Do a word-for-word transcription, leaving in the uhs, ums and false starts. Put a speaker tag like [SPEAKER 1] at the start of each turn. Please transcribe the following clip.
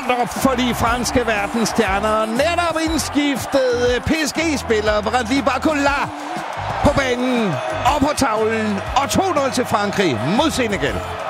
[SPEAKER 1] Hold op for de franske verdensstjerner. Netop indskiftet P S G-spiller Bradley Barcola på banen og på tavlen. Og to nul til Frankrig mod Senegal.